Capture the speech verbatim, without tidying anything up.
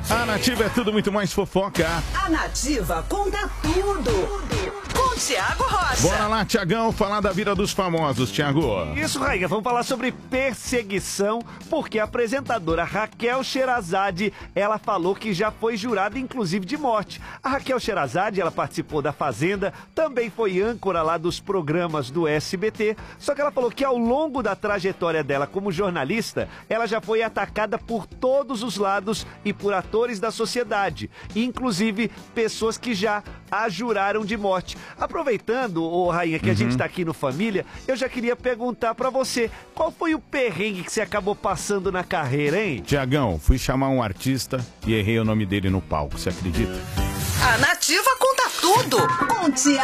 A Nativa é tudo muito mais fofoca. A Nativa conta tudo. Com Tiago Rocha. Bora lá, Tiagão, falar da vida dos famosos, Tiago. Isso, Rainha, vamos falar sobre perseguição, porque a apresentadora Raquel Sherazade, ela falou que já foi jurada, inclusive, de morte. A Raquel Sherazade, ela participou da Fazenda, também foi âncora lá dos programas do S B T, só que ela falou que ao longo da trajetória dela como jornalista, ela já foi atacada por todos os lados e por atores da sociedade, inclusive pessoas que já a juraram de morte. Aproveitando, ô Rainha, que uhum. a gente tá aqui no Família, eu já queria perguntar pra você, qual foi o perrengue que você acabou passando na carreira, hein? Tiagão, fui chamar um artista e errei o nome dele no palco, você acredita? A Nativa conta tudo com Tiago.